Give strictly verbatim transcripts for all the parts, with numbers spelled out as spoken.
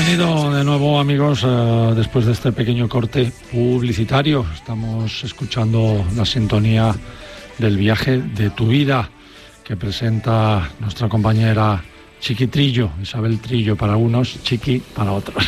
Bienvenido de nuevo, amigos, uh, después de este pequeño corte publicitario. Estamos escuchando la sintonía del viaje de tu vida que presenta nuestra compañera Chiqui Trillo, Isabel Trillo para unos, Chiqui para otros.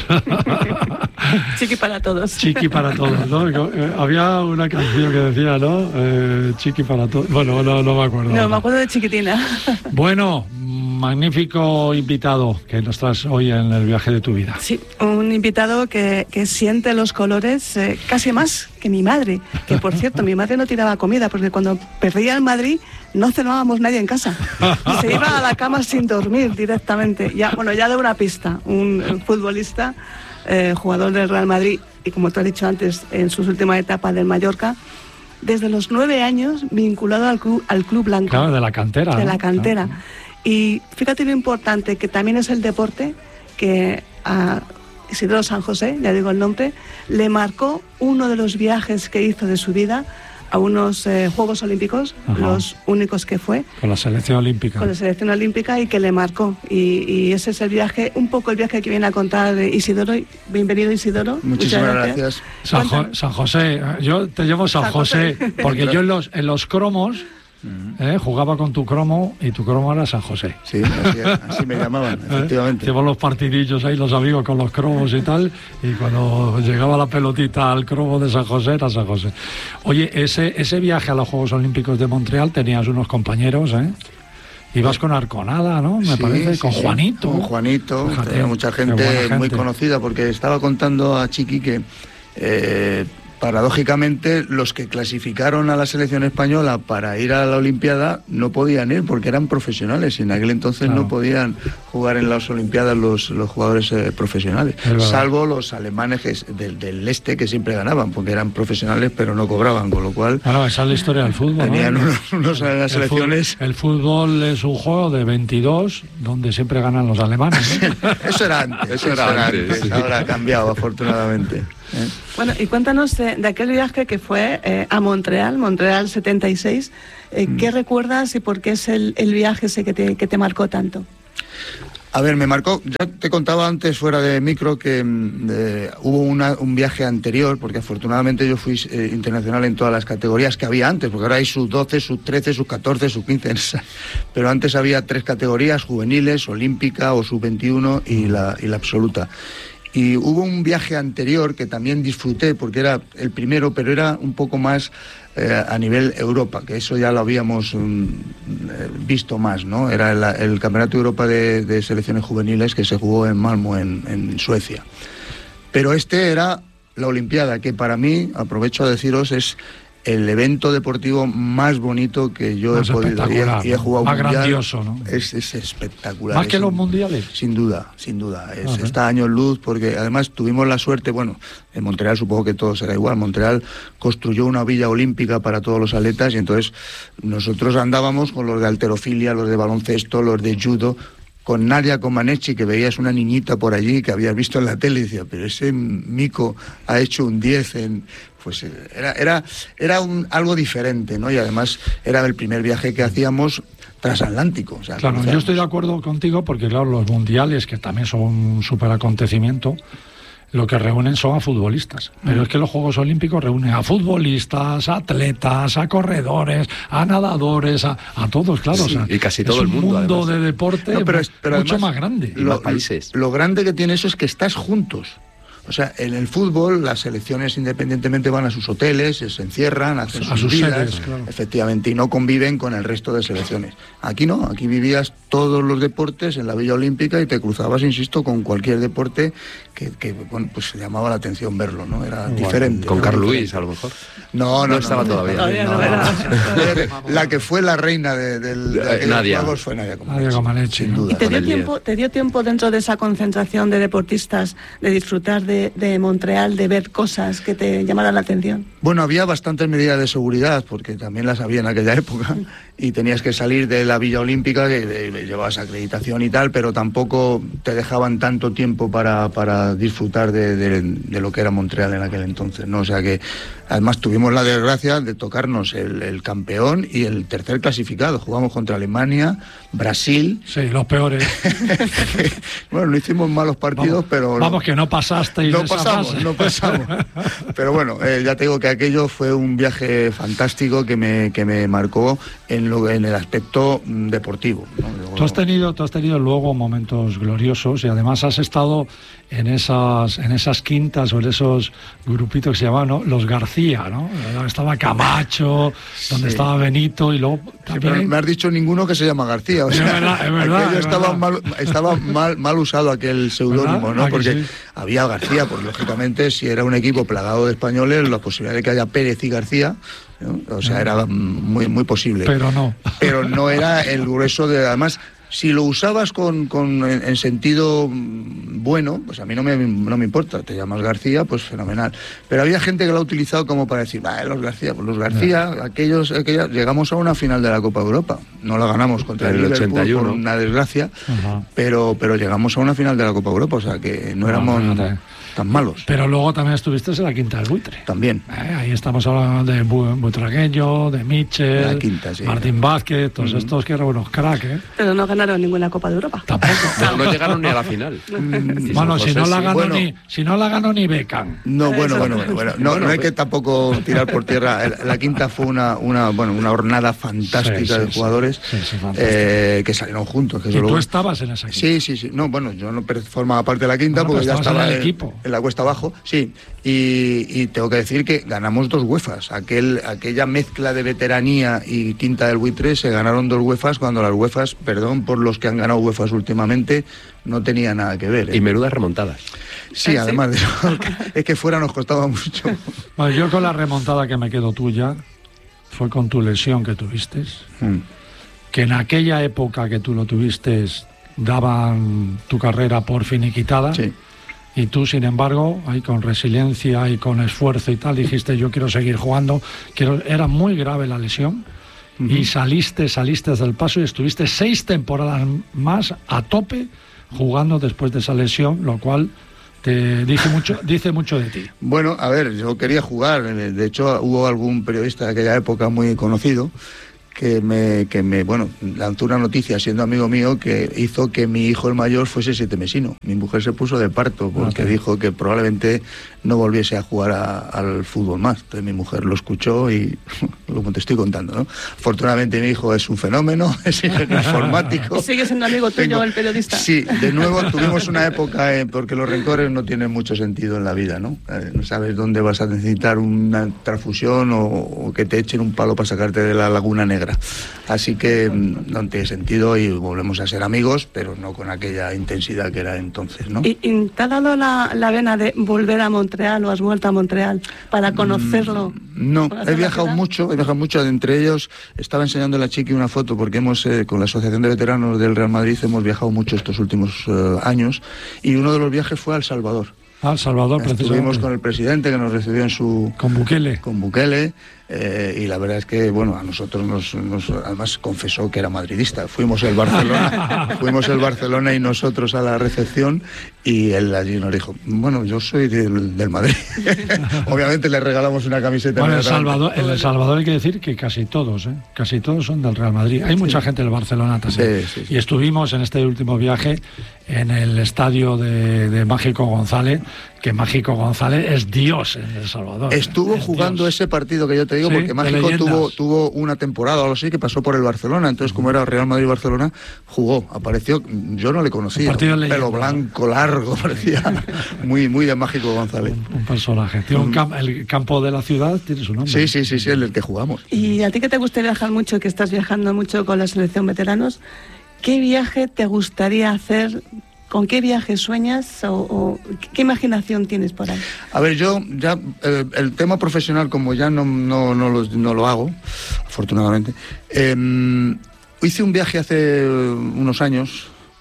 Chiqui para todos. Chiqui para todos, ¿no? Había una canción que decía, ¿no? Eh, Chiqui para todos. Bueno, no, no me acuerdo. No, me acuerdo de Chiquitina. Bueno, magnífico invitado que nos traes hoy en el viaje de tu vida. Sí, un invitado que, que siente los colores eh, casi más que mi madre. Que, por cierto, mi madre no tiraba comida porque cuando perdía el Madrid no cenábamos nadie en casa. Y se iba a la cama sin dormir directamente. Ya, bueno, ya de una pista. Un, un futbolista, eh, jugador del Real Madrid y, como tú has dicho antes, en sus últimas etapas del Mallorca, desde los nueve años vinculado al club, al club blanco. Claro, de la cantera. De ¿no? la cantera. Claro. Y fíjate lo importante que también es el deporte, que a Isidoro San José, ya digo el nombre, le marcó uno de los viajes que hizo de su vida a unos eh, Juegos Olímpicos, Ajá. los únicos que fue. Con la selección olímpica. Con la selección olímpica y que le marcó. Y, y ese es el viaje, un poco el viaje que viene a contar Isidoro. Bienvenido, Isidoro. Muchísimas gracias. gracias. San, jo- San José, yo te llamo San, San José, José porque yo en los, en los cromos ¿Eh? jugaba con tu cromo y tu cromo era San José. Sí, así, así me llamaban, efectivamente. Llevo los partidillos ahí, los amigos con los cromos y tal, y cuando llegaba la pelotita al cromo de San José era San José. Oye, ese, ese viaje a los Juegos Olímpicos de Montreal tenías unos compañeros, ¿eh? Ibas con Arconada, ¿no? Me sí, parece, sí, con sí. Juanito. Con Juanito, Fíjate, tenía mucha gente, gente muy conocida, porque estaba contando a Chiqui que eh, paradójicamente los que clasificaron a la selección española para ir a la Olimpiada no podían ir porque eran profesionales y en aquel entonces claro. no podían jugar en las Olimpiadas los, los jugadores eh, profesionales, salvo los alemanes que, del, del este que siempre ganaban porque eran profesionales pero no cobraban, con lo cual... Claro, esa es la historia del fútbol. Tenían ¿no? unos, unos en las selecciones... El fútbol, el fútbol es un juego de veintidós donde siempre ganan los alemanes, ¿no? Eso era antes, eso era, era antes, antes sí. Ahora ha cambiado afortunadamente. ¿Eh? Bueno, y cuéntanos de, de aquel viaje que fue eh, a Montreal, Montreal setenta y seis. Eh, mm. ¿Qué recuerdas y por qué es el, el viaje ese que te, que te marcó tanto? A ver, me marcó, ya te contaba antes fuera de micro que eh, hubo una, un viaje anterior, porque afortunadamente yo fui eh, internacional en todas las categorías que había antes, porque ahora hay sub doce, sub trece, sub catorce, sub quince, pero antes había tres categorías, juveniles, olímpica o sub veintiuno y la, y la absoluta. Y hubo un viaje anterior que también disfruté porque era el primero, pero era un poco más eh, a nivel Europa, que eso ya lo habíamos um, visto más, ¿no? Era el, el Campeonato de Europa de, de Selecciones Juveniles que se jugó en Malmö, en, en Suecia. Pero este era la Olimpiada, que para mí, aprovecho a deciros, es el evento deportivo más bonito que yo más he podido ir y he jugado más mundial. Grandioso, ¿no? Es, es espectacular. Más que es los un, mundiales. Sin duda, sin duda. Es, uh-huh. Está años luz porque además tuvimos la suerte, bueno, en Montreal supongo que todo será igual. Montreal construyó una villa olímpica para todos los atletas y entonces nosotros andábamos con los de halterofilia, los de baloncesto, los de judo, con Nadia Comaneci, que veías una niñita por allí que habías visto en la tele y decía, pero ese mico ha hecho un diez en... Pues era, era, era un, algo diferente, ¿no? Y además era el primer viaje que hacíamos transatlántico. O sea, claro, cruzamos. Yo estoy de acuerdo contigo porque, claro, los mundiales, que también son un súper acontecimiento, lo que reúnen son a futbolistas. Pero mm. es que los Juegos Olímpicos reúnen a futbolistas, a atletas, a corredores, a nadadores, a, a todos, claro. Sí, o sea, y casi todo el mundo. Es un mundo además. de deporte no, pero es, pero mucho además, más grande. Lo, más países. Lo grande que tiene eso es que estás juntos. O sea, en el fútbol las selecciones independientemente van a sus hoteles, se encierran, hacen a sus, sus vidas, sedes, claro. efectivamente, y no conviven con el resto de selecciones. Aquí no, aquí vivías todos los deportes en la Villa Olímpica y te cruzabas, insisto, con cualquier deporte que, que bueno, pues se llamaba la atención verlo, ¿no? Era bueno, diferente. Con Carl Luis, a lo mejor. No, no, no estaba no, todavía. todavía no, no, era. La que fue la reina de, de, de, de Nadia. Juegos fue Nadia Comaneci, Nadia Comaneci, sin ¿no? duda. ¿Y te dio, tiempo, te dio tiempo dentro de esa concentración de deportistas de disfrutar de, de Montreal, de ver cosas que te llamaran la atención? Bueno, había bastantes medidas de seguridad, porque también las había en aquella época, y tenías que salir de la Villa Olímpica, que de, de, llevabas acreditación y tal, pero tampoco te dejaban tanto tiempo para, para disfrutar de, de, de lo que era Montreal en aquel entonces, ¿no? O sea que, además, tuvimos la desgracia de tocarnos el, el campeón y el tercer clasificado. Jugamos contra Alemania, Brasil... Sí, los peores. Bueno, no hicimos malos partidos, vamos, pero... Vamos, que no pasasteis No esa pasamos, fase. no pasamos. Pero bueno, eh, ya te digo que aquello fue un viaje fantástico que me, que me marcó en, lo, en el aspecto deportivo, ¿no? Luego, tú has tenido tú has tenido luego momentos gloriosos y además has estado en esas en esas quintas o en esos grupitos que se llamaban, ¿no?, los García, ¿no? Donde estaba Camacho, donde sí. estaba Benito y luego también... Sí, me has dicho ninguno que se llama García, o sea, es verdad, es verdad, aquello es estaba, verdad. Mal, estaba mal, mal usado aquel seudónimo, ¿no? ¿Verdad? Porque sí. había García, pues lógicamente si era un equipo plagado de españoles, la posibilidad de que haya Pérez y García, ¿no? O sea, era muy, muy posible. Pero no. Pero no era el grueso de... Además, si lo usabas con, con en, en sentido bueno, pues a mí no me, no me importa. Te llamas García, pues fenomenal. Pero había gente que lo ha utilizado como para decir, ah, los García, pues los García, yeah. aquellos, aquellos... Llegamos a una final de la Copa Europa. No la ganamos contra el, el Liverpool ochenta y uno por una desgracia, uh-huh. pero, pero llegamos a una final de la Copa Europa, o sea que no éramos... No, no, no. tan malos. Pero luego también estuviste en la Quinta del Buitre. También. Eh, ahí estamos hablando de Bu- Buitragueño, de Michel, la quinta, sí. Martín Vázquez, todos mm. estos que eran unos cracks, ¿eh? Pero no ganaron ninguna Copa de Europa. Tampoco. No, no llegaron ni a la final. Mm, bueno, si no, la ganó bueno, ni, si no la ganó ni Beckham. No, bueno, bueno, bueno, bueno. No, bueno, no hay pues... que tampoco tirar por tierra. La Quinta fue una, una, bueno, una hornada fantástica sí, sí, de jugadores sí, sí, eh, que salieron juntos. Que ¿Y solo... tú estabas en esa Quinta? Sí, sí, sí. No, bueno, yo no formaba parte de la Quinta bueno, porque ya estaba en el en, equipo. en la cuesta abajo. Sí, y, y tengo que decir que ganamos dos UEFAs. Aquel, aquella mezcla de veteranía y Quinta del Buitre se ganaron dos UEFAs cuando las UEFAs, perdón por los que han ganado UEFAs últimamente, no tenía nada que ver, ¿eh? Y menudas remontadas. Sí, además de eso, es que fuera nos costaba mucho. Bueno, yo con la remontada que me quedo tuya fue con tu lesión que tuviste, mm. que en aquella época que tú lo tuviste daban tu carrera por finiquitada. Sí. Y tú, sin embargo, ahí con resiliencia y con esfuerzo y tal, dijiste, yo quiero seguir jugando. Quiero... Era muy grave la lesión. Uh-huh. Y saliste, saliste del paso y estuviste seis temporadas más a tope jugando después de esa lesión, lo cual te dice mucho, dice mucho de ti. Bueno, a ver, yo quería jugar. De hecho, hubo algún periodista de aquella época muy conocido que me, que me, bueno, lanzó una noticia siendo amigo mío que hizo que mi hijo el mayor fuese sietemesino. Mi mujer se puso de parto porque okay. dijo que probablemente no volviese a jugar a, al fútbol más. Entonces mi mujer lo escuchó y como te estoy contando, ¿no? Afortunadamente mi hijo es un fenómeno, es informático. ¿Sigue siendo amigo tuyo Tengo... el periodista? Sí, de nuevo tuvimos una época eh, porque los rencores no tienen mucho sentido en la vida, ¿no? Eh, no sabes dónde vas a necesitar una transfusión o, o que te echen un palo para sacarte de la laguna negra. Así que no tiene sentido y volvemos a ser amigos, pero no con aquella intensidad que era entonces, ¿no? ¿Y, y te ha dado la, la vena de volver a Montreal o has vuelto a Montreal para conocerlo? Mm, no, he viajado mucho, he viajado mucho. Entre ellos estaba enseñando a la Chiqui una foto porque hemos, eh, con la Asociación de Veteranos del Real Madrid, hemos viajado mucho estos últimos eh, años y uno de los viajes fue a El Salvador. Ah, El Salvador, precisamente. Estuvimos con el presidente que nos recibió en su... Con Bukele. Con Bukele. Eh, y la verdad es que, bueno, a nosotros nos, nos además confesó que era madridista. Fuimos el Barcelona, fuimos el Barcelona y nosotros a la recepción y él allí nos dijo, bueno, yo soy del, del Madrid. Obviamente le regalamos una camiseta. Bueno, El Salvador, en El Salvador hay que decir que casi todos, ¿eh? Casi todos son del Real Madrid. Hay mucha sí. gente del Barcelona también. Sí, sí, sí. Y estuvimos en este último viaje en el estadio de, de Mágico González, que Mágico González es Dios en El Salvador. Estuvo es jugando Dios. ese partido que yo te digo, sí, porque Mágico tuvo, tuvo una temporada o algo así que pasó por el Barcelona, entonces como era Real Madrid-Barcelona, jugó, apareció, yo no le conocía, pelo blanco, largo, parecía muy, muy de Mágico González. Un, un personaje. Tiene un cam- el campo de la ciudad tiene su nombre. Sí, sí, sí, sí, el del que jugamos. Y a ti que te gusta viajar mucho, que estás viajando mucho con la selección veteranos, ¿qué viaje te gustaría hacer? ¿Con qué viaje sueñas o, o qué imaginación tienes por ahí? A ver, yo ya eh, el tema profesional, como ya no, no, no, lo, no lo hago, afortunadamente, eh, hice un viaje hace unos años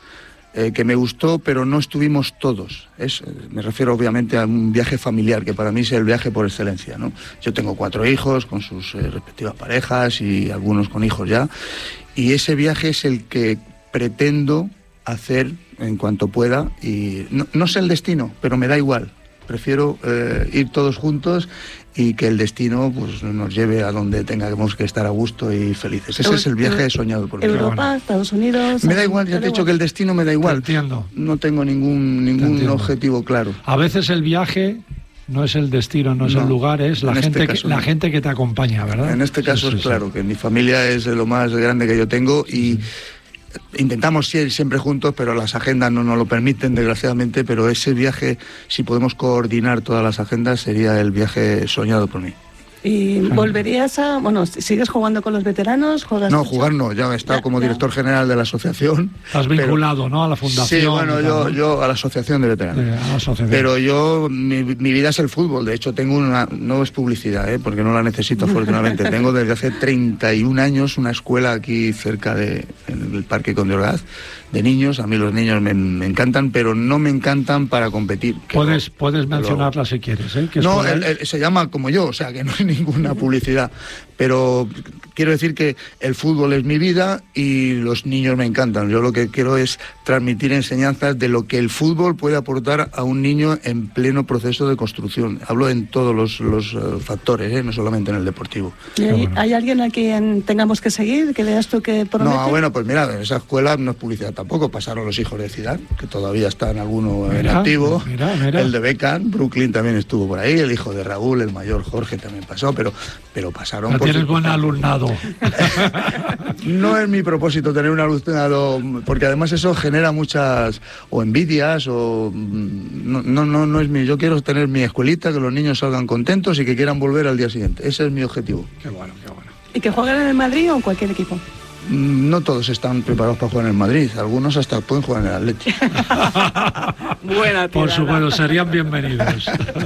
eh, que me gustó, pero no estuvimos todos. Es, me refiero obviamente a un viaje familiar, que para mí es el viaje por excelencia, ¿no? Yo tengo cuatro hijos con sus eh, respectivas parejas y algunos con hijos ya, y ese viaje es el que pretendo hacer en cuanto pueda, y no, no sé el destino, pero me da igual. Prefiero eh, ir todos juntos y que el destino pues nos lleve a donde tengamos que estar a gusto y felices. Ese es el viaje soñado por mí. Europa, Estados Unidos... Me da igual, ya te he dicho que el destino me da igual. Te entiendo. No tengo ningún, ningún objetivo claro. A veces el viaje no es el destino, no es no, el lugar, es la, gente, este que, la no. gente que te acompaña, ¿verdad? En este caso sí, es sí, claro, sí. que mi familia es lo más grande que yo tengo y... Sí. Intentamos ir siempre juntos, pero las agendas no nos lo permiten, desgraciadamente, pero ese viaje, si podemos coordinar todas las agendas, sería el viaje soñado por mí. ¿Y volverías a...? Bueno, ¿sigues jugando con los veteranos? ¿Juegas no, jugar no, ya he estado ya, como ya. director general de la asociación. Estás vinculado, pero, ¿no?, a la fundación. Sí, bueno, yo, yo a la asociación de veteranos. Eh, a la asociación. Pero yo, mi, mi vida es el fútbol, de hecho tengo una... No es publicidad, ¿eh?, porque no la necesito afortunadamente. Tengo desde hace treinta y un años una escuela aquí cerca de en el Parque Conde Orgaz, de niños. A mí los niños me, me encantan, pero no me encantan para competir. Puedes, no, puedes mencionarla si quieres, ¿eh? ¿Qué no, el, el, se llama como yo, o sea, que no hay ninguna publicidad. Pero quiero decir que el fútbol es mi vida y los niños me encantan. Yo lo que quiero es transmitir enseñanzas de lo que el fútbol puede aportar a un niño en pleno proceso de construcción. Hablo en todos los, los uh, factores, ¿eh?, no solamente en el deportivo. ¿Y hay, bueno. ¿Hay alguien a quien tengamos que seguir, que veas tú que promete? No, bueno, pues mira, en esa escuela no es publicidad tampoco. Pasaron los hijos de Zidane, que todavía están alguno mira, en activo. Mira, mira. El de Beckham, Brooklyn también estuvo por ahí. El hijo de Raúl, el mayor Jorge, también pasó, pero, pero pasaron... No tienes buen alumnado. No es mi propósito tener un alumnado, porque además eso genera muchas o envidias o no, no, no, no es mi. Yo quiero tener mi escuelita, que los niños salgan contentos y que quieran volver al día siguiente. Ese es mi objetivo. Qué bueno, qué bueno. ¿Y que jueguen en el Madrid o en cualquier equipo? No todos están preparados para jugar en el Madrid, algunos hasta pueden jugar en el Atleti. Buena tirada. Por supuesto, serían bienvenidos.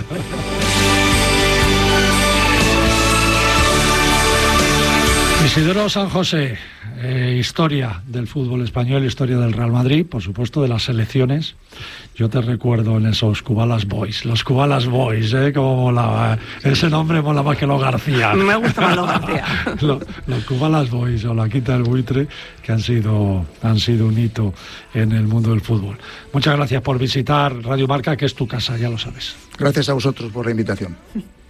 Isidoro San José, eh, historia del fútbol español, historia del Real Madrid, por supuesto de las selecciones. Yo te recuerdo en esos Cubalas Boys, los Cubalas Boys, ¿eh? Como molaba. Ese nombre mola más que los García. Me gusta más los García. los, los Cubalas Boys o la Quinta del Buitre, que han sido, han sido un hito en el mundo del fútbol. Muchas gracias por visitar Radio Marca, que es tu casa, ya lo sabes. Gracias a vosotros por la invitación.